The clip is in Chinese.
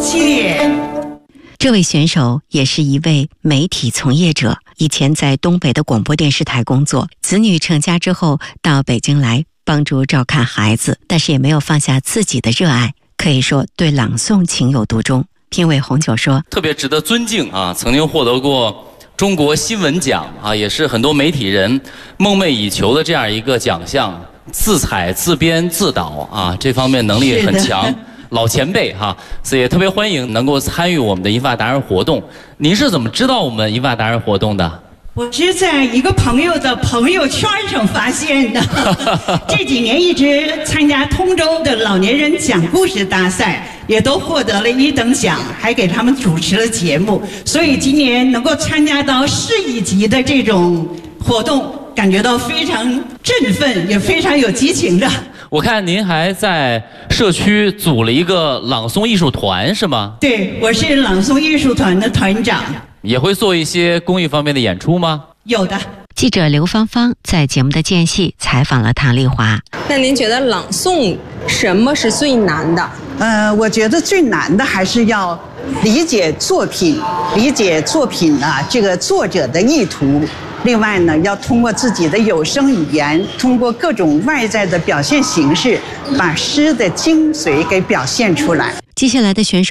系列。 这位选手也是一位媒体从业者，以前在东北的广播电视台工作，子女成家之后到北京来帮助照看孩子，但是也没有放下自己的热爱，可以说对朗诵情有独钟。评委红酒说， 特别值得尊敬啊，曾经获得过中国新闻奖啊，也是很多媒体人梦寐以求的这样一个奖项，自采自编自导啊，这方面能力很强，老前辈哈，所以也特别欢迎能够参与我们的银发达人活动。您是怎么知道我们银发达人活动的？ 我是在一个朋友的朋友圈上发现的。这几年一直参加通州的老年人讲故事大赛，也都获得了1等奖，还给他们主持了节目。所以今年能够参加到市一级的这种活动，感觉到非常振奋，也非常有激情的。 我看您还在社区组了一个朗诵艺术团，是吗？ 对，我是朗诵艺术团的团长。 也会做一些公益方面的演出吗？ 有的。 记者刘芳芳在节目的间隙采访了唐丽华。 那您觉得朗诵什么是最难的？ 我觉得最难的还是要理解作品，理解作品呢这个作者的意图。另外呢，要通过自己的有声语言，通过各种外在的表现形式，把诗的精髓给表现出来。 接下来的选手